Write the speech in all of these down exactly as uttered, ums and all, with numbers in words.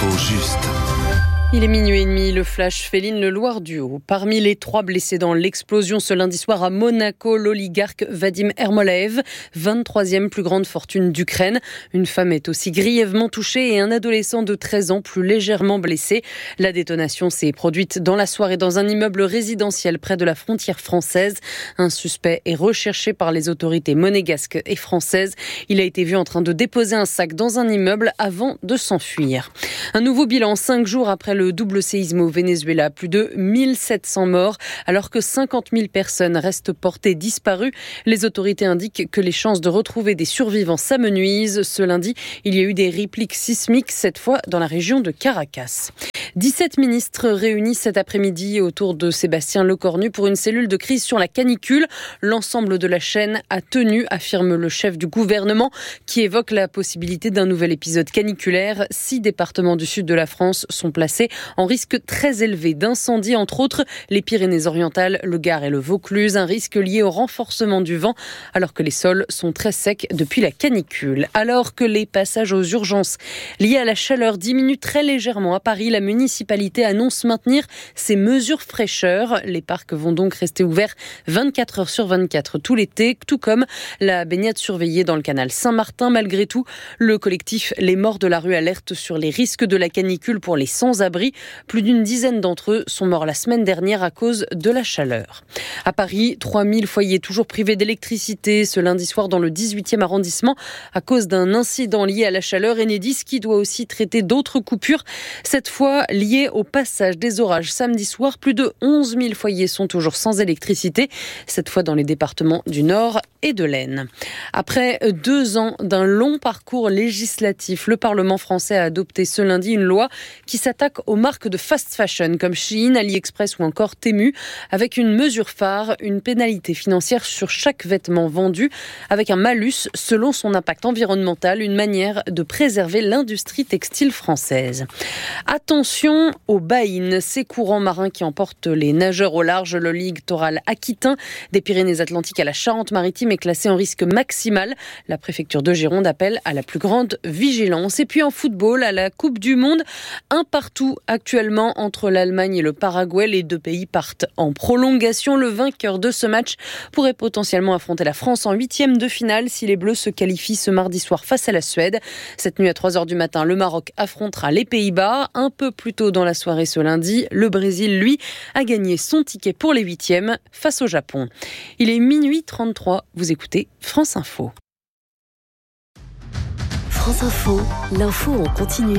L'info juste. Il est minuit et demi, le flash Féline Le Loir-du-Haut. Parmi les trois blessés dans l'explosion ce lundi soir à Monaco, l'oligarque Vadim Ermolaev, vingt-troisième plus grande fortune d'Ukraine. Une femme est aussi grièvement touchée et un adolescent de treize ans plus légèrement blessé. La détonation s'est produite dans la soirée dans un immeuble résidentiel près de la frontière française. Un suspect est recherché par les autorités monégasques et françaises. Il a été vu en train de déposer un sac dans un immeuble avant de s'enfuir. Un nouveau bilan cinq jours après le Le double séisme au Venezuela, plus de mille sept cents morts, alors que cinquante mille personnes restent portées disparues. Les autorités indiquent que les chances de retrouver des survivants s'amenuisent. Ce lundi, il y a eu des répliques sismiques, cette fois dans la région de Caracas. dix-sept ministres réunis cet après-midi autour de Sébastien Lecornu pour une cellule de crise sur la canicule. L'ensemble de la chaîne a tenu, affirme le chef du gouvernement, qui évoque la possibilité d'un nouvel épisode caniculaire. Six départements du sud de la France sont placés en risque très élevé d'incendie, entre autres les Pyrénées-Orientales, le Gard et le Vaucluse, un risque lié au renforcement du vent alors que les sols sont très secs depuis la canicule. Alors que les passages aux urgences liés à la chaleur diminuent très légèrement à Paris, la municipalité annonce maintenir ses mesures fraîcheur. Les parcs vont donc rester ouverts vingt-quatre heures sur vingt-quatre tout l'été, tout comme la baignade surveillée dans le canal Saint-Martin. Malgré tout, le collectif Les Morts de la rue alerte sur les risques de la canicule pour les sans-abri. Plus d'une dizaine d'entre eux sont morts la semaine dernière à cause de la chaleur. À Paris, trois mille foyers toujours privés d'électricité ce lundi soir dans le dix-huitième arrondissement à cause d'un incident lié à la chaleur. Enedis qui doit aussi traiter d'autres coupures, cette fois liées au passage des orages samedi soir. Plus de onze mille foyers sont toujours sans électricité, cette fois dans les départements du Nord et de l'Aisne. Après deux ans d'un long parcours législatif, le Parlement français a adopté ce lundi une loi qui s'attaque aux marques de fast fashion comme Shein, AliExpress ou encore Temu, avec une mesure phare, une pénalité financière sur chaque vêtement vendu, avec un malus selon son impact environnemental, une manière de préserver l'industrie textile française. Attention aux baïnes, ces courants marins qui emportent les nageurs au large. Le littoral aquitain des Pyrénées-Atlantiques à la Charente-Maritime est classé en risque maximal. La préfecture de Gironde appelle à la plus grande vigilance. Et puis en football, à la Coupe du Monde, un partout actuellement entre l'Allemagne et le Paraguay. Les deux pays partent en prolongation. Le vainqueur de ce match pourrait potentiellement affronter la France en huitième de finale si les Bleus se qualifient ce mardi soir face à la Suède. Cette nuit à trois heures du matin, le Maroc affrontera les Pays-Bas. Un peu plus tôt dans la soirée ce lundi, le Brésil, lui, a gagné son ticket pour les huitièmes face au Japon. Il est minuit trente-trois. Vous écoutez France Info. France Info, l'info en continu.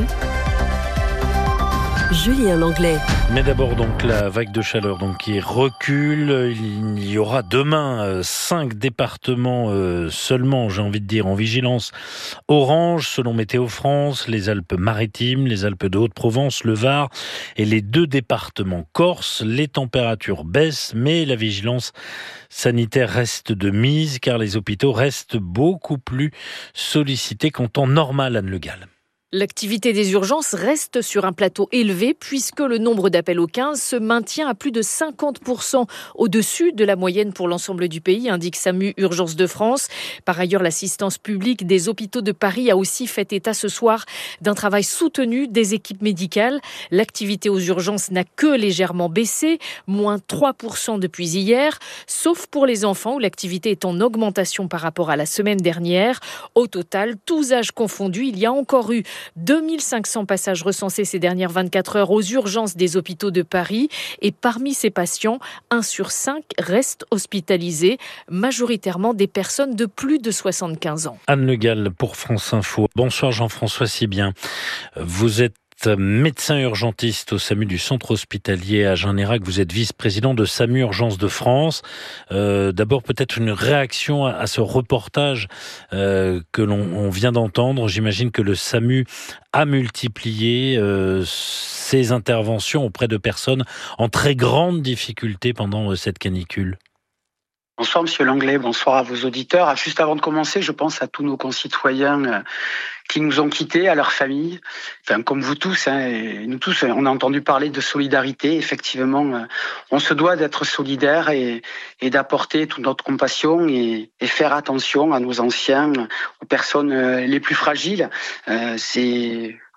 Julien Langlais. Mais d'abord donc la vague de chaleur donc qui recule. Il y aura demain euh, cinq départements euh, seulement, j'ai envie de dire, en vigilance orange selon Météo France, les Alpes-Maritimes, les Alpes de Haute-Provence, le Var et les deux départements corse. Les températures baissent, mais la vigilance sanitaire reste de mise car les hôpitaux restent beaucoup plus sollicités qu'en temps normal, Anne Le Gall. L'activité des urgences reste sur un plateau élevé puisque le nombre d'appels au quinze se maintient à plus de cinquante pour cent au-dessus de la moyenne pour l'ensemble du pays, indique SAMU Urgences de France. Par ailleurs, l'assistance publique des hôpitaux de Paris a aussi fait état ce soir d'un travail soutenu des équipes médicales. L'activité aux urgences n'a que légèrement baissé, moins trois pour cent depuis hier, sauf pour les enfants où l'activité est en augmentation par rapport à la semaine dernière. Au total, tous âges confondus, il y a encore eu deux mille cinq cents passages recensés ces dernières vingt-quatre heures aux urgences des hôpitaux de Paris. Et parmi ces patients, un sur cinq reste hospitalisé, majoritairement des personnes de plus de soixante-quinze ans. Anne Le Gall pour France Info. Bonsoir Jean-François Sibien. Vous êtes médecin urgentiste au SAMU du centre hospitalier à Agen-Nérac. Vous êtes vice-président de SAMU Urgences de France. Euh, d'abord, peut-être une réaction à, à ce reportage euh, que l'on on vient d'entendre. J'imagine que le SAMU a multiplié euh, ses interventions auprès de personnes en très grande difficulté pendant euh, cette canicule. Bonsoir Monsieur Langlais, bonsoir à vos auditeurs. Juste avant de commencer, je pense à tous nos concitoyens qui nous ont quittés, à leurs familles. Enfin, comme vous tous, hein, et nous tous, on a entendu parler de solidarité. Effectivement, on se doit d'être solidaires et, et d'apporter toute notre compassion et, et faire attention à nos anciens, aux personnes les plus fragiles. Euh, c'est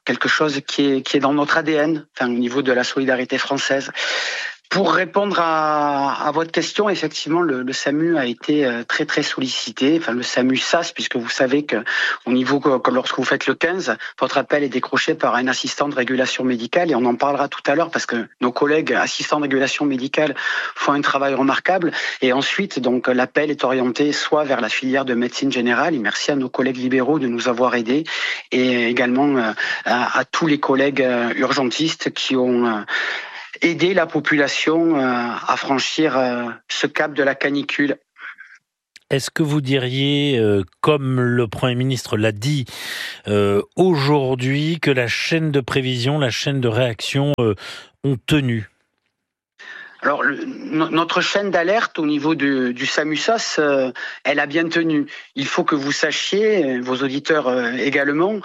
quelque chose qui est, qui est dans notre A D N, enfin, au niveau de la solidarité française. Pour répondre à, à votre question, effectivement, le, le SAMU a été très très sollicité. Enfin, le SAMU S A S, puisque vous savez que au niveau que lorsque vous faites le quinze, votre appel est décroché par un assistant de régulation médicale, et on en parlera tout à l'heure parce que nos collègues assistants de régulation médicale font un travail remarquable. Et ensuite, donc, l'appel est orienté soit vers la filière de médecine générale. Et merci à nos collègues libéraux de nous avoir aidés, et également à, à tous les collègues urgentistes qui ont aider la population à franchir ce cap de la canicule. Est-ce que vous diriez, euh, comme le Premier ministre l'a dit euh, aujourd'hui, que la chaîne de prévision, la chaîne de réaction euh, ont tenu ? Alors, le, notre chaîne d'alerte au niveau du, du SAMU S A S, euh, elle a bien tenu. Il faut que vous sachiez, vos auditeurs euh, également,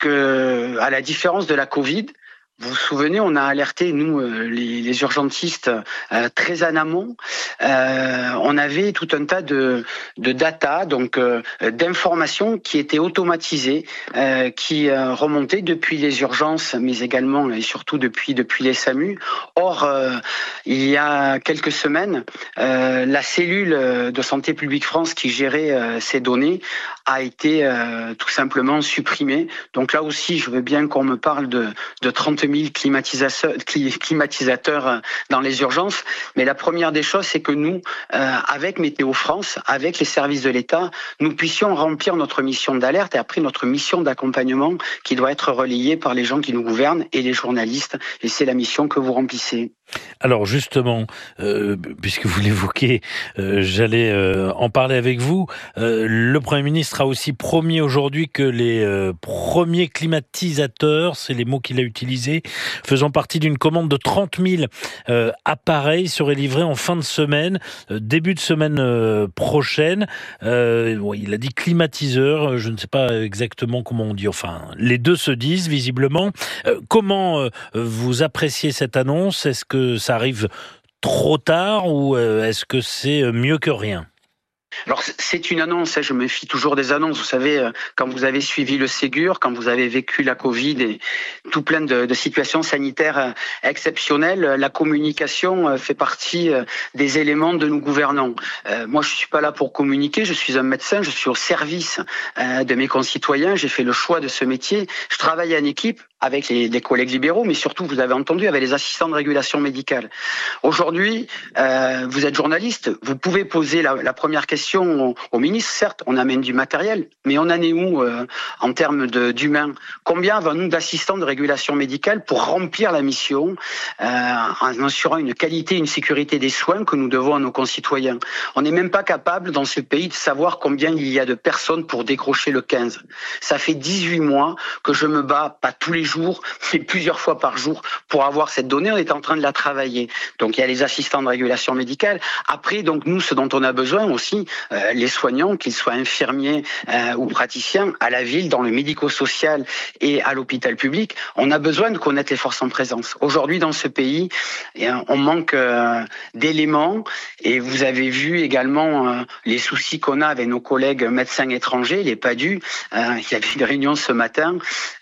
que à la différence de la Covid, vous vous souvenez, on a alerté, nous, les, les urgentistes, euh, très en amont. Euh, on avait tout un tas de, de data, donc euh, d'informations qui étaient automatisées, euh, qui euh, remontaient depuis les urgences, mais également et surtout depuis depuis les SAMU. Or, euh, il y a quelques semaines, euh, la cellule de Santé publique France qui gérait euh, ces données a été euh, tout simplement supprimée. Donc là aussi, je veux bien qu'on me parle de, de trente mille climatisateurs, climatisateurs dans les urgences. Mais la première des choses, c'est que nous, euh, avec Météo France, avec les services de l'État, nous puissions remplir notre mission d'alerte et après notre mission d'accompagnement qui doit être relayée par les gens qui nous gouvernent et les journalistes. Et c'est la mission que vous remplissez. Alors justement, euh, puisque vous l'évoquez, euh, j'allais euh, en parler avec vous. Euh, le Premier ministre a aussi promis aujourd'hui que les euh, premiers climatisateurs, c'est les mots qu'il a utilisés, faisant partie d'une commande de trente mille euh, appareils, seraient livrés en fin de semaine, euh, début de semaine euh, prochaine. Euh, ouais, il a dit climatiseur, je ne sais pas exactement comment on dit, enfin les deux se disent visiblement. Euh, comment euh, vous appréciez cette annonce ? Est-ce que ça arrive trop tard ou est-ce que c'est mieux que rien ? Alors c'est une annonce, je me fie toujours des annonces. Vous savez, quand vous avez suivi le Ségur, quand vous avez vécu la Covid et tout plein de, de situations sanitaires exceptionnelles, la communication fait partie des éléments de nos gouvernants. Euh, moi, je suis pas là pour communiquer, je suis un médecin, je suis au service euh, de mes concitoyens, j'ai fait le choix de ce métier. Je travaille en équipe avec les, les collègues libéraux, mais surtout, vous avez entendu, avec les assistants de régulation médicale. Aujourd'hui, euh, vous êtes journaliste, vous pouvez poser la, la première question au, au ministre. Certes, on amène du matériel, mais on en est où euh, en termes de, d'humains ? Combien avons-nous d'assistants de régulation médicale pour remplir la mission euh, en assurant une qualité, une sécurité des soins que nous devons à nos concitoyens ? On n'est même pas capable dans ce pays de savoir combien il y a de personnes pour décrocher le quinze. Ça fait dix-huit mois que je me bats, pas tous les jours, jours, mais plusieurs fois par jour pour avoir cette donnée. On est en train de la travailler. Donc il y a les assistants de régulation médicale. Après, donc nous, ce dont on a besoin aussi, euh, les soignants, qu'ils soient infirmiers euh, ou praticiens, à la ville, dans le médico-social et à l'hôpital public, on a besoin de connaître les forces en présence. Aujourd'hui, dans ce pays, on manque euh, d'éléments, et vous avez vu également euh, les soucis qu'on a avec nos collègues médecins étrangers, les P A D U. Euh, il y avait une réunion ce matin.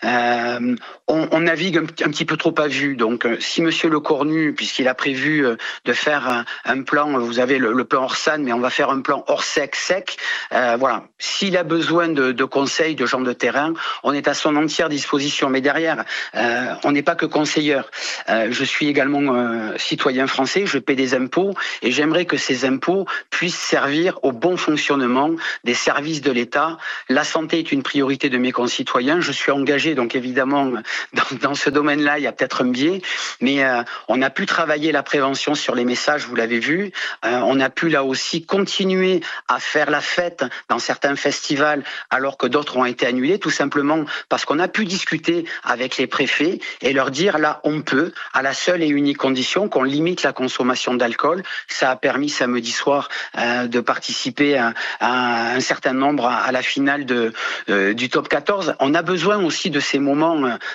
Euh, On, on navigue un, un petit peu trop à vue. Donc, euh, si Monsieur Lecornu, puisqu'il a prévu euh, de faire un, un plan, vous avez le, le plan Orsan, mais on va faire un plan hors sec, sec. Euh, voilà. S'il a besoin de, de conseils, de gens de terrain, on est à son entière disposition. Mais derrière, euh, on n'est pas que conseilleur. Euh, je suis également euh, citoyen français. Je paie des impôts et j'aimerais que ces impôts puissent servir au bon fonctionnement des services de l'État. La santé est une priorité de mes concitoyens. Je suis engagé, donc évidemment. Dans, dans ce domaine-là, il y a peut-être un biais, mais euh, on a pu travailler la prévention sur les messages, vous l'avez vu. Euh, on a pu là aussi continuer à faire la fête dans certains festivals, alors que d'autres ont été annulés, tout simplement parce qu'on a pu discuter avec les préfets et leur dire là, on peut, à la seule et unique condition qu'on limite la consommation d'alcool. Ça a permis samedi soir euh, de participer à, à un certain nombre à, à la finale de, euh, du top quatorze. On a besoin aussi de ces moments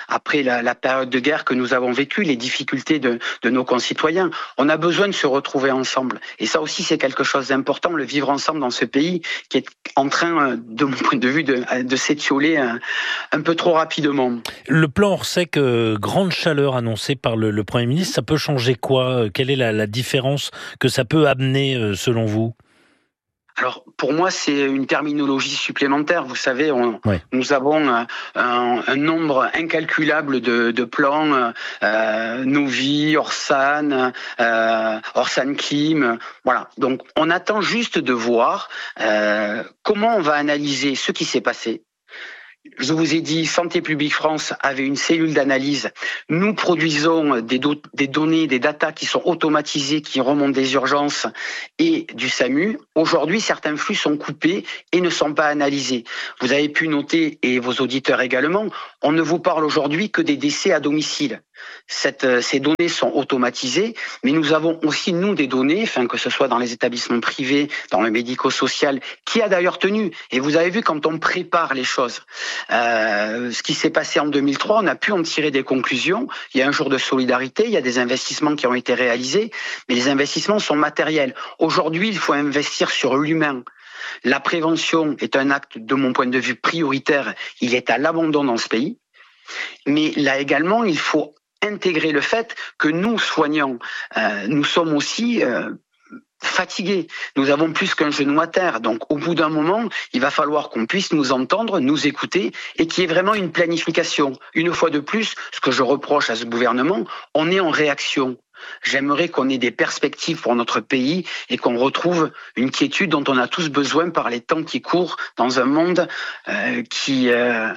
après la, la période de guerre que nous avons vécue, les difficultés de, de nos concitoyens. On a besoin de se retrouver ensemble. Et ça aussi, c'est quelque chose d'important, le vivre ensemble dans ce pays qui est en train, de mon point de vue, de, de s'étioler un, un peu trop rapidement. Le plan Orsec, euh, grande chaleur annoncée par le, le Premier ministre, ça peut changer quoi ? Quelle est la, la différence que ça peut amener euh, selon vous ? Alors, pour moi, c'est une terminologie supplémentaire. Vous savez, on, ouais. nous avons un, un nombre incalculable de, de plans, euh, Novi, Orsan, euh, Orsan Kim. Voilà. Donc, on attend juste de voir euh, comment on va analyser ce qui s'est passé. Je vous ai dit, Santé publique France avait une cellule d'analyse. Nous produisons des, do- des données, des datas qui sont automatisées, qui remontent des urgences et du SAMU. Aujourd'hui, certains flux sont coupés et ne sont pas analysés. Vous avez pu noter, et vos auditeurs également, on ne vous parle aujourd'hui que des décès à domicile. Cette, ces données sont automatisées, mais nous avons aussi, nous, des données, enfin, que ce soit dans les établissements privés, dans le médico-social, qui a d'ailleurs tenu. Et vous avez vu, quand on prépare les choses, euh, ce qui s'est passé en deux mille trois, on a pu en tirer des conclusions. Il y a un jour de solidarité, il y a des investissements qui ont été réalisés, mais les investissements sont matériels. Aujourd'hui, il faut investir sur l'humain. La prévention est un acte, de mon point de vue, prioritaire. Il est à l'abandon dans ce pays. Mais là également, il faut intégrer le fait que nous, soignants, euh, nous sommes aussi euh, fatigués. Nous avons plus qu'un genou à terre. Donc, au bout d'un moment, il va falloir qu'on puisse nous entendre, nous écouter et qu'il y ait vraiment une planification. Une fois de plus, ce que je reproche à ce gouvernement, on est en réaction. J'aimerais qu'on ait des perspectives pour notre pays et qu'on retrouve une quiétude dont on a tous besoin par les temps qui courent dans un monde euh, qui... Euh,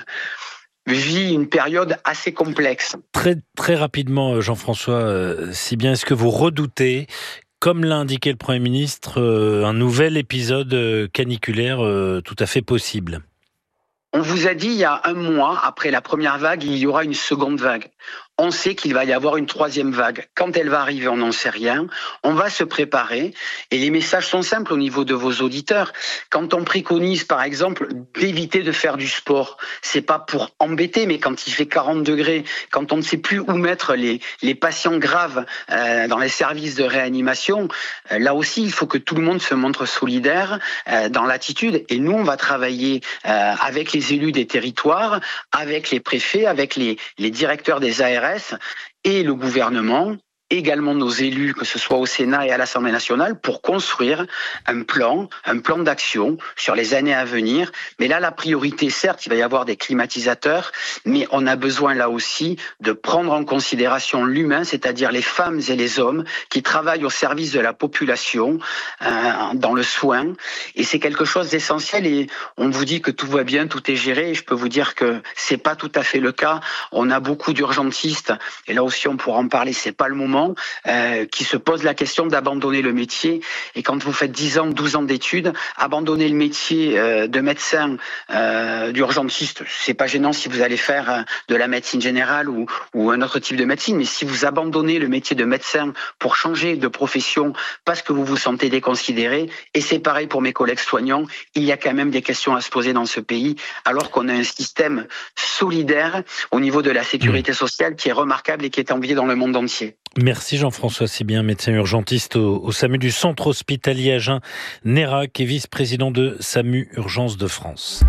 vit une période assez complexe. Très, très rapidement, Jean-François, euh, si bien est-ce que vous redoutez, comme l'a indiqué le Premier ministre, euh, un nouvel épisode euh, caniculaire euh, tout à fait possible ? On vous a dit il y a un mois, après la première vague, il y aura une seconde vague. On sait qu'il va y avoir une troisième vague. Quand elle va arriver, on n'en sait rien. On va se préparer. Et les messages sont simples au niveau de vos auditeurs. Quand on préconise, par exemple, d'éviter de faire du sport, c'est pas pour embêter, mais quand il fait quarante degrés, quand on ne sait plus où mettre les, les patients graves euh, dans les services de réanimation, euh, là aussi, il faut que tout le monde se montre solidaire euh, dans l'attitude. Et nous, on va travailler euh, avec les élus des territoires, avec les préfets, avec les, les directeurs des A R S et le gouvernement, également nos élus, que ce soit au Sénat et à l'Assemblée nationale, pour construire un plan, un plan d'action sur les années à venir. Mais là, la priorité, certes, il va y avoir des climatisateurs, mais on a besoin là aussi de prendre en considération l'humain, c'est-à-dire les femmes et les hommes qui travaillent au service de la population, euh, dans le soin. Et c'est quelque chose d'essentiel. Et on vous dit que tout va bien, tout est géré. Et je peux vous dire que c'est pas tout à fait le cas. On a beaucoup d'urgentistes, et là aussi on pourra en parler, c'est pas le moment. Euh, qui se pose la question d'abandonner le métier. Et quand vous faites dix ans, douze ans d'études, abandonner le métier euh, de médecin, euh, d'urgentiste, c'est pas gênant si vous allez faire euh, de la médecine générale ou, ou un autre type de médecine, mais si vous abandonnez le métier de médecin pour changer de profession parce que vous vous sentez déconsidéré, et c'est pareil pour mes collègues soignants, il y a quand même des questions à se poser dans ce pays, alors qu'on a un système solidaire au niveau de la sécurité sociale qui est remarquable et qui est envié dans le monde entier. Merci Jean-François Sibien, médecin urgentiste au, au SAMU du Centre Hospitalier Agen Nérac et vice-président de SAMU Urgence de France.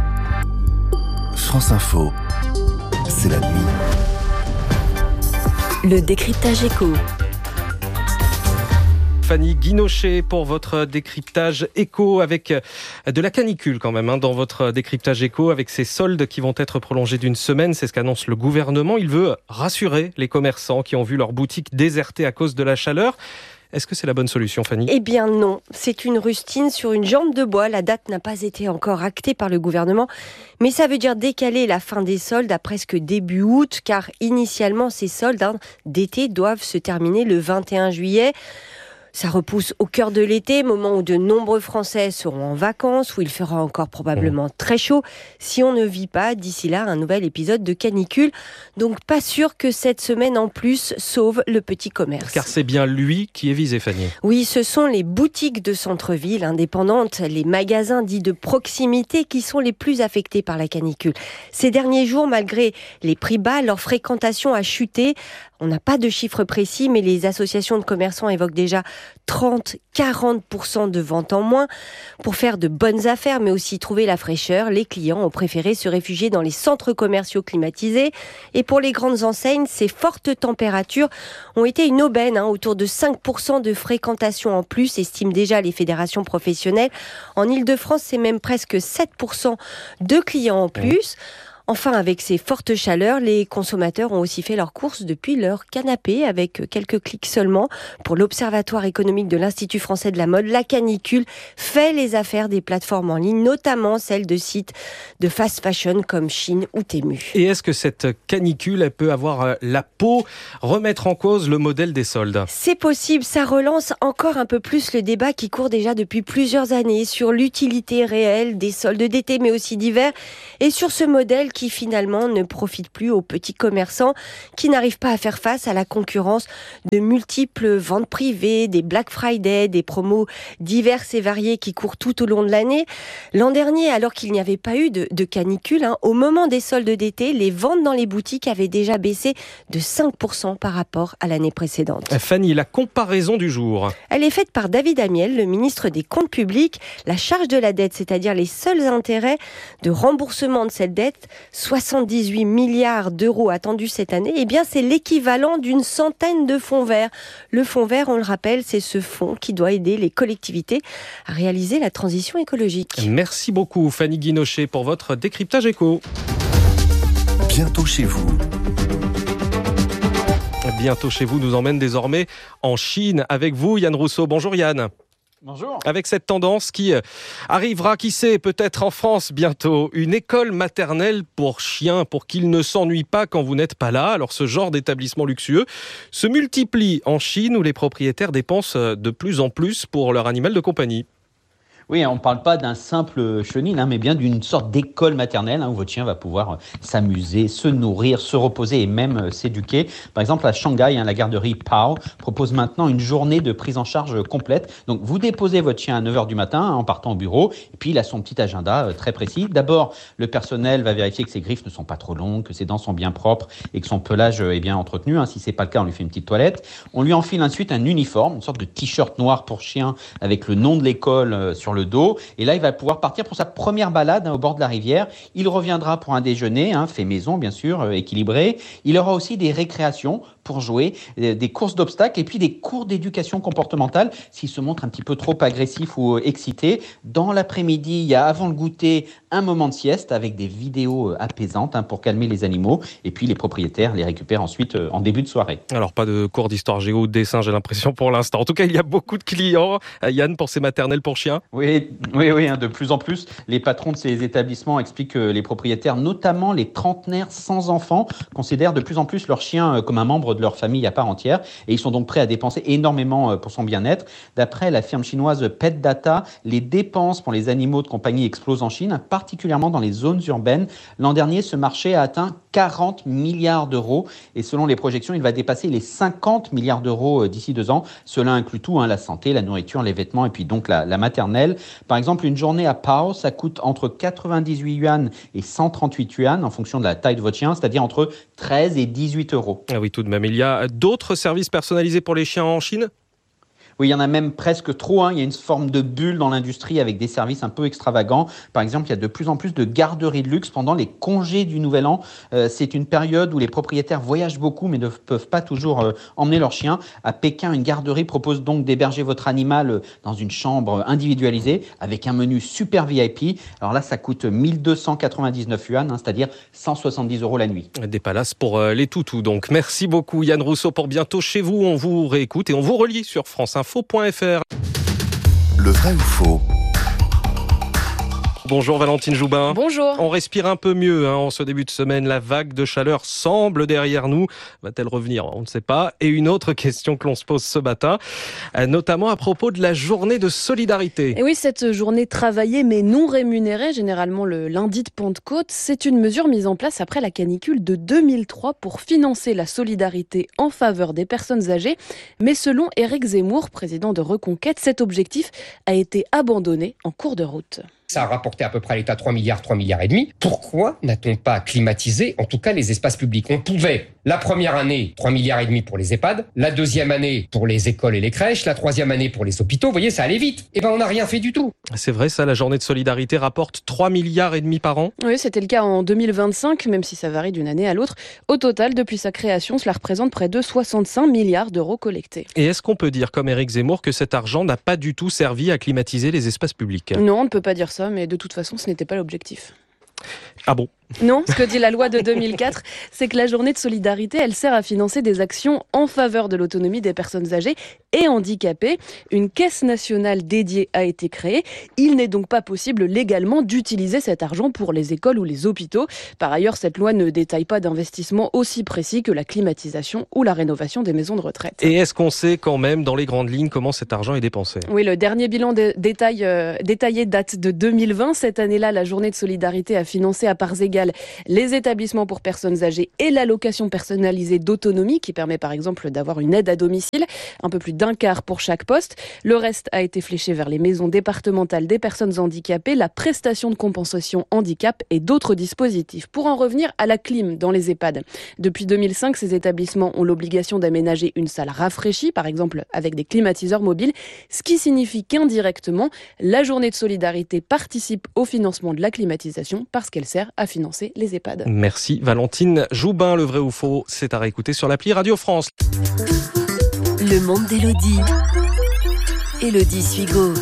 France Info, c'est la nuit. Le décryptage écho. Fanny Guinochet pour votre décryptage éco avec de la canicule quand même hein, dans votre décryptage éco avec ces soldes qui vont être prolongés d'une semaine. C'est ce qu'annonce le gouvernement. Il veut rassurer les commerçants qui ont vu leur boutique désertée à cause de la chaleur. Est-ce que c'est la bonne solution, Fanny ? Eh bien non, c'est une rustine sur une jambe de bois. La date n'a pas été encore actée par le gouvernement, mais ça veut dire décaler la fin des soldes à presque début août, car initialement ces soldes hein, d'été doivent se terminer le vingt et un juillet. Ça repousse au cœur de l'été, moment où de nombreux Français seront en vacances, où il fera encore probablement très chaud, si on ne vit pas d'ici là un nouvel épisode de canicule. Donc pas sûr que cette semaine en plus sauve le petit commerce. Car c'est bien lui qui est visé, Fanny. Oui, ce sont les boutiques de centre-ville indépendantes, les magasins dits de proximité qui sont les plus affectés par la canicule. Ces derniers jours, malgré les prix bas, leur fréquentation a chuté. On n'a pas de chiffres précis, mais les associations de commerçants évoquent déjà trente à quarante pour cent de ventes en moins. Pour faire de bonnes affaires, mais aussi trouver la fraîcheur, les clients ont préféré se réfugier dans les centres commerciaux climatisés. Et pour les grandes enseignes, ces fortes températures ont été une aubaine. Hein, autour de cinq pour cent de fréquentation en plus, estiment déjà les fédérations professionnelles. En Ile-de-France, c'est même presque sept pour cent de clients en plus. Enfin, avec ces fortes chaleurs, les consommateurs ont aussi fait leurs courses depuis leur canapé avec quelques clics seulement. Pour l'Observatoire économique de l'Institut français de la mode, la canicule fait les affaires des plateformes en ligne, notamment celles de sites de fast fashion comme Shein ou Temu. Et est-ce que cette canicule, elle peut avoir la peau, remettre en cause le modèle des soldes ? C'est possible, ça relance encore un peu plus le débat qui court déjà depuis plusieurs années sur l'utilité réelle des soldes d'été mais aussi d'hiver et sur ce modèle qui qui finalement ne profite plus aux petits commerçants qui n'arrivent pas à faire face à la concurrence de multiples ventes privées, des Black Friday, des promos diverses et variées qui courent tout au long de l'année. L'an dernier, alors qu'il n'y avait pas eu de, de canicule, hein, au moment des soldes d'été, les ventes dans les boutiques avaient déjà baissé de cinq pour cent par rapport à l'année précédente. Fanny, la comparaison du jour. Elle est faite par David Amiel, le ministre des Comptes publics. La charge de la dette, c'est-à-dire les seuls intérêts de remboursement de cette dette, soixante-dix-huit milliards d'euros attendus cette année, eh bien c'est l'équivalent d'une centaine de fonds verts. Le fonds vert, on le rappelle, c'est ce fonds qui doit aider les collectivités à réaliser la transition écologique. Merci beaucoup Fanny Guinochet pour votre décryptage éco. Bientôt chez vous. Bientôt chez vous nous emmène désormais en Chine avec vous Yann Rousseau. Bonjour Yann. Bonjour. Avec cette tendance qui arrivera, qui sait, peut-être en France bientôt, une école maternelle pour chiens, pour qu'ils ne s'ennuient pas quand vous n'êtes pas là. Alors ce genre d'établissement luxueux se multiplie en Chine où les propriétaires dépensent de plus en plus pour leur animal de compagnie. Oui, on ne parle pas d'un simple chenil, hein, mais bien d'une sorte d'école maternelle hein, où votre chien va pouvoir s'amuser, se nourrir, se reposer et même euh, s'éduquer. Par exemple, à Shanghai, hein, la garderie Pao propose maintenant une journée de prise en charge complète. Donc, vous déposez votre chien à neuf heures du matin hein, en partant au bureau et puis il a son petit agenda euh, très précis. D'abord, le personnel va vérifier que ses griffes ne sont pas trop longues, que ses dents sont bien propres et que son pelage euh, est bien entretenu. Hein. Si ce n'est pas le cas, on lui fait une petite toilette. On lui enfile ensuite un uniforme, une sorte de t-shirt noir pour chien avec le nom de l'école euh, sur le dos. Et là, il va pouvoir partir pour sa première balade hein, au bord de la rivière. Il reviendra pour un déjeuner, hein, fait maison bien sûr, euh, équilibré. Il aura aussi des récréations pour jouer, euh, des courses d'obstacles et puis des cours d'éducation comportementale s'il se montre un petit peu trop agressif ou euh, excité. Dans l'après-midi, il y a avant le goûter un moment de sieste avec des vidéos euh, apaisantes hein, pour calmer les animaux. Et puis les propriétaires les récupèrent ensuite euh, en début de soirée. Alors pas de cours d'histoire géo ou de dessin, j'ai l'impression pour l'instant. En tout cas, il y a beaucoup de clients, Yann, pour ces maternelles pour chiens. Oui. Oui, oui, hein, de plus en plus, les patrons de ces établissements expliquent que les propriétaires, notamment les trentenaires sans enfants, considèrent de plus en plus leur chien comme un membre de leur famille à part entière et ils sont donc prêts à dépenser énormément pour son bien-être. D'après la firme chinoise Pet Data, les dépenses pour les animaux de compagnie explosent en Chine, particulièrement dans les zones urbaines. L'an dernier, ce marché a atteint quarante milliards d'euros et selon les projections, il va dépasser les cinquante milliards d'euros d'ici deux ans. Cela inclut tout, hein, la santé, la nourriture, les vêtements et puis donc la, la maternelle. Par exemple, une journée à Pao, ça coûte entre quatre-vingt-dix-huit yuan et cent trente-huit yuan en fonction de la taille de votre chien, c'est-à-dire entre treize et dix-huit euros. Ah oui, tout de même. Il y a d'autres services personnalisés pour les chiens en Chine ? Oui, il y en a même presque trop. Hein. Il y a une forme de bulle dans l'industrie avec des services un peu extravagants. Par exemple, il y a de plus en plus de garderies de luxe pendant les congés du Nouvel An. Euh, c'est une période où les propriétaires voyagent beaucoup mais ne peuvent pas toujours euh, emmener leur chien. À Pékin, une garderie propose donc d'héberger votre animal dans une chambre individualisée avec un menu super V I P. Alors là, ça coûte mille deux cent quatre-vingt-dix-neuf yuan, hein, c'est-à-dire cent soixante-dix euros la nuit. Des palaces pour euh, les toutous. Donc, merci beaucoup Yann Rousseau pour Bientôt chez vous. On vous réécoute et on vous relie sur France Info. Le vrai ou faux ? Bonjour Valentine Joubin. Bonjour. On respire un peu mieux hein, en ce début de semaine. La vague de chaleur semble derrière nous. Va-t-elle revenir ? On ne sait pas. Et une autre question que l'on se pose ce matin, notamment à propos de la journée de solidarité. Et oui, cette journée travaillée mais non rémunérée, généralement le lundi de Pentecôte, c'est une mesure mise en place après la canicule de deux mille trois pour financer la solidarité en faveur des personnes âgées. Mais selon Éric Zemmour, président de Reconquête, cet objectif a été abandonné en cours de route. Ça a rapporté à peu près à l'État trois milliards, trois milliards et demi. Pourquoi n'a-t-on pas climatisé, en tout cas, les espaces publics ? On pouvait, la première année, trois milliards et demi pour les EHPAD, la deuxième année pour les écoles et les crèches, la troisième année pour les hôpitaux. Vous voyez, ça allait vite. Et ben, on n'a rien fait du tout. C'est vrai, ça, la journée de solidarité rapporte trois milliards et demi par an. Oui, c'était le cas en deux mille vingt-cinq, même si ça varie d'une année à l'autre. Au total, depuis sa création, cela représente près de soixante-cinq milliards d'euros collectés. Et est-ce qu'on peut dire, comme Éric Zemmour, que cet argent n'a pas du tout servi à climatiser les espaces publics ? Non, on ne peut pas dire ça, mais de toute façon, ce n'était pas l'objectif. Ah bon ? Non, ce que dit la loi de deux mille quatre, c'est que la journée de solidarité, elle sert à financer des actions en faveur de l'autonomie des personnes âgées et handicapées. Une caisse nationale dédiée a été créée. Il n'est donc pas possible légalement d'utiliser cet argent pour les écoles ou les hôpitaux. Par ailleurs, cette loi ne détaille pas d'investissement aussi précis que la climatisation ou la rénovation des maisons de retraite. Et est-ce qu'on sait quand même, dans les grandes lignes, comment cet argent est dépensé ? Oui, le dernier bilan de détail, euh, détaillé date de deux mille vingt. Cette année-là, la journée de solidarité a financé à parts égales les établissements pour personnes âgées et l'allocation personnalisée d'autonomie qui permet par exemple d'avoir une aide à domicile, un peu plus d'un quart pour chaque poste. Le reste a été fléché vers les maisons départementales des personnes handicapées, la prestation de compensation handicap et d'autres dispositifs. Pour en revenir à la clim dans les EHPAD. Depuis deux mille cinq, ces établissements ont l'obligation d'aménager une salle rafraîchie, par exemple avec des climatiseurs mobiles, ce qui signifie qu'indirectement, la journée de solidarité participe au financement de la climatisation parce qu'elle sert à financer les EHPAD. Merci Valentine Joubin. Le vrai ou faux, c'est à réécouter sur l'appli Radio France. Le monde d'Élodie. Élodie Suigo.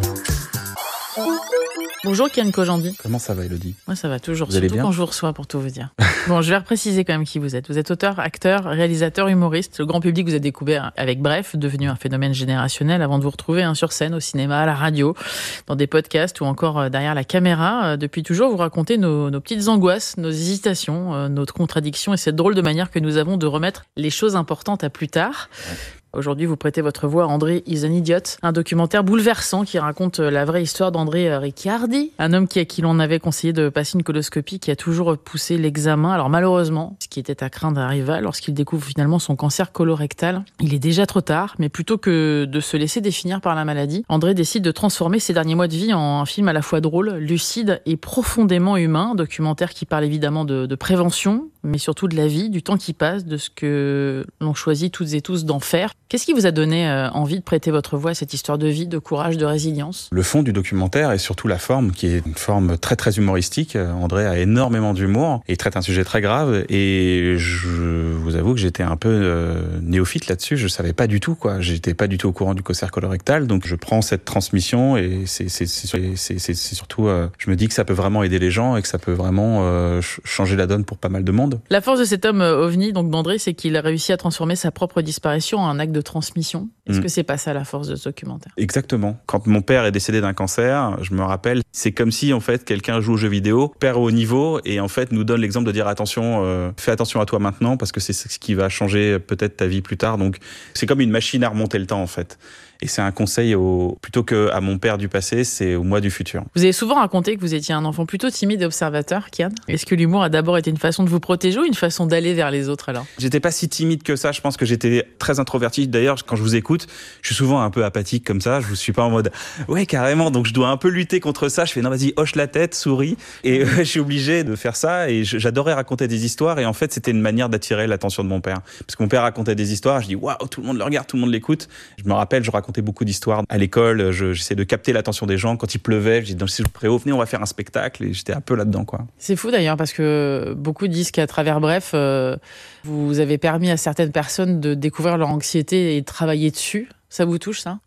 Bonjour Kian Kojandi. Comment ça va Élodie ? Moi ça va toujours, vous surtout quand je vous reçois pour tout vous dire. Bon, je vais repréciser quand même qui vous êtes. Vous êtes auteur, acteur, réalisateur, humoriste. Le grand public vous a découvert avec Bref, devenu un phénomène générationnel avant de vous retrouver hein, sur scène, au cinéma, à la radio, dans des podcasts ou encore derrière la caméra. Depuis toujours, vous racontez nos, nos petites angoisses, nos hésitations, notre contradiction et cette drôle de manière que nous avons de remettre les choses importantes à plus tard. Ouais. Aujourd'hui, vous prêtez votre voix à André is an Idiot, un documentaire bouleversant qui raconte la vraie histoire d'André Ricciardi, un homme qui, à qui l'on avait conseillé de passer une coloscopie, qui a toujours poussé l'examen. Alors malheureusement, ce qui était à craindre arriva lorsqu'il découvre finalement son cancer colorectal. Il est déjà trop tard, mais plutôt que de se laisser définir par la maladie, André décide de transformer ses derniers mois de vie en un film à la fois drôle, lucide et profondément humain, un documentaire qui parle évidemment de, de prévention, mais surtout de la vie, du temps qui passe, de ce que l'on choisit toutes et tous d'en faire. Qu'est-ce qui vous a donné euh, envie de prêter votre voix à cette histoire de vie, de courage, de résilience ? Le fond du documentaire et surtout la forme, qui est une forme très très humoristique. André a énormément d'humour et traite un sujet très grave. Et je vous avoue que j'étais un peu euh, néophyte là-dessus. Je savais pas du tout, quoi. J'étais pas du tout au courant du cancer colorectal. Donc je prends cette transmission et c'est, c'est, c'est, c'est, c'est, c'est surtout, euh, je me dis que ça peut vraiment aider les gens et que ça peut vraiment euh, changer la donne pour pas mal de monde. La force de cet homme ovni, donc d'André, c'est qu'il a réussi à transformer sa propre disparition en un acte de transmission. Est-ce mmh. que c'est pas ça la force de ce documentaire ? Exactement. Quand mon père est décédé d'un cancer, je me rappelle, c'est comme si en fait quelqu'un joue aux jeux vidéo, perd au haut niveau et en fait nous donne l'exemple de dire attention, euh, fais attention à toi maintenant parce que c'est ce qui va changer peut-être ta vie plus tard. Donc c'est comme une machine à remonter le temps en fait. Et c'est un conseil au, plutôt qu'à mon père du passé, c'est au moi du futur. Vous avez souvent raconté que vous étiez un enfant plutôt timide et observateur, Kian. Est-ce que l'humour a d'abord été une façon de vous protéger ou une façon d'aller vers les autres alors ? J'étais pas si timide que ça, je pense que j'étais très introverti. D'ailleurs, quand je vous écoute, je suis souvent un peu apathique comme ça, je suis pas en mode « ouais, carrément », donc je dois un peu lutter contre ça. Je fais « non, vas-y, hoche la tête, souris ». Et euh, je suis obligé de faire ça et j'adorais raconter des histoires et en fait, c'était une manière d'attirer l'attention de mon père. Parce que mon père racontait des histoires, je dis « waouh, tout le monde le regarde, tout le monde l'écoute ». Je me rappelle, je racontais beaucoup d'histoires à l'école, je, j'essayais de capter l'attention des gens. Quand il pleuvait, je disais dans le préau, venez, on va faire un spectacle. Et j'étais un peu là-dedans, quoi. C'est fou d'ailleurs, parce que beaucoup disent qu'à travers Bref, euh, vous avez permis à certaines personnes de découvrir leur anxiété et de travailler dessus. Ça vous touche, ça ? Oui,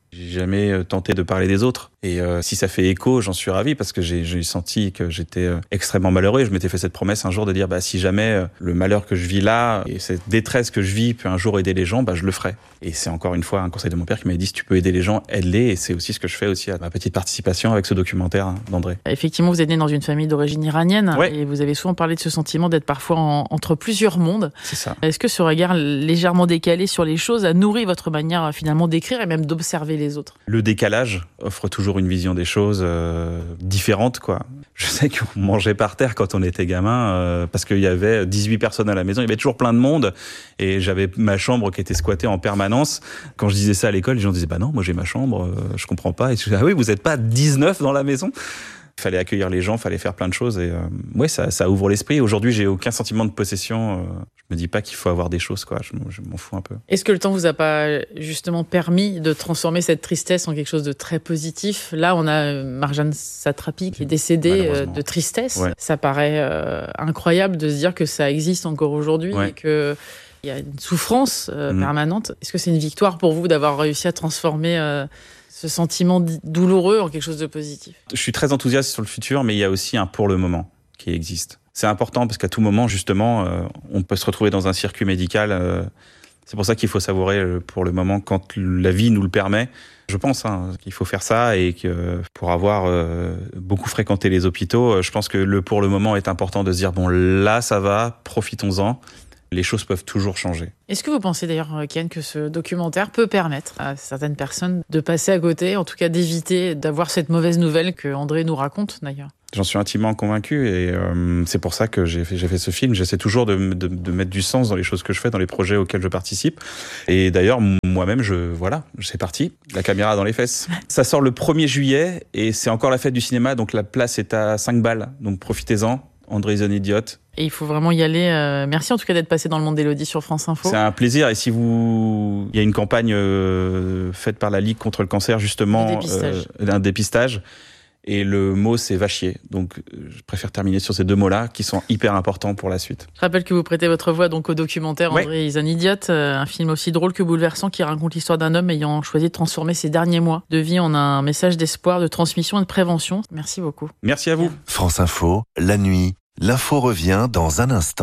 J'ai jamais tenté de parler des autres. Et euh, si ça fait écho, j'en suis ravi parce que j'ai, j'ai senti que j'étais euh, extrêmement malheureux. Et je m'étais fait cette promesse un jour de dire, bah, si jamais euh, le malheur que je vis là et cette détresse que je vis peut un jour aider les gens, bah, je le ferai. Et c'est encore une fois un conseil de mon père qui m'a dit, si tu peux aider les gens, aide-les. Et c'est aussi ce que je fais aussi à ma petite participation avec ce documentaire hein, d'André. Effectivement, vous êtes né dans une famille d'origine iranienne. Ouais. Et vous avez souvent parlé de ce sentiment d'être parfois en, entre plusieurs mondes. C'est ça. Est-ce que ce regard légèrement décalé sur les choses a nourri votre manière finalement d'écrire et même d'observer les autres? Le décalage offre toujours une vision des choses euh, différente, quoi. Je sais qu'on mangeait par terre quand on était gamin euh, parce qu'il y avait dix-huit personnes à la maison, il y avait toujours plein de monde et j'avais ma chambre qui était squattée en permanence. Quand je disais ça à l'école, les gens disaient bah non, moi j'ai ma chambre, euh, je comprends pas. Et je disais ah oui, vous êtes pas dix-neuf dans la maison? Il fallait accueillir les gens, il fallait faire plein de choses et euh, ouais, ça, ça ouvre l'esprit. Aujourd'hui, j'ai aucun sentiment de possession. Euh, je me dis pas qu'il faut avoir des choses, quoi. Je, je m'en fous un peu. Est-ce que le temps vous a pas justement permis de transformer cette tristesse en quelque chose de très positif? Là, on a Marjane Satrapi qui est décédée euh, de tristesse. Ouais. Ça paraît euh, incroyable de se dire que ça existe encore aujourd'hui ouais. et que il y a une souffrance euh, mmh. permanente. Est-ce que c'est une victoire pour vous d'avoir réussi à transformer euh, ce sentiment douloureux en quelque chose de positif? Je suis très enthousiaste sur le futur, mais il y a aussi un pour le moment qui existe. C'est important parce qu'à tout moment, justement, euh, on peut se retrouver dans un circuit médical. Euh, c'est pour ça qu'il faut savourer euh, pour le moment quand la vie nous le permet. Je pense hein, qu'il faut faire ça et que pour avoir euh, beaucoup fréquenté les hôpitaux, je pense que le pour le moment est important de se dire bon là ça va, profitons-en. Les choses peuvent toujours changer. Est-ce que vous pensez d'ailleurs, Kian, que ce documentaire peut permettre à certaines personnes de passer à côté, en tout cas d'éviter d'avoir cette mauvaise nouvelle que André nous raconte d'ailleurs? J'en suis intimement convaincu et euh, c'est pour ça que j'ai fait, j'ai fait ce film. J'essaie toujours de, de, de mettre du sens dans les choses que je fais, dans les projets auxquels je participe. Et d'ailleurs, moi-même, je voilà, c'est parti, la caméra dans les fesses. Ça sort le premier juillet et c'est encore la fête du cinéma, donc la place est à cinq balles. Donc profitez-en. André is an idiot. Et il faut vraiment y aller. Euh, merci en tout cas d'être passé dans le monde d'Élodie sur France Info. C'est un plaisir. Et si vous, il y a une campagne euh, faite par la Ligue contre le cancer justement, un dépistage. Euh, un dépistage. Et le mot c'est va chier. Donc je préfère terminer sur ces deux mots-là qui sont hyper importants pour la suite. Je rappelle que vous prêtez votre voix donc au documentaire ouais. André is an idiot, euh, un film aussi drôle que bouleversant qui raconte l'histoire d'un homme ayant choisi de transformer ses derniers mois de vie en un message d'espoir, de transmission et de prévention. Merci beaucoup. Merci à vous. France Info, la nuit. L'info revient dans un instant.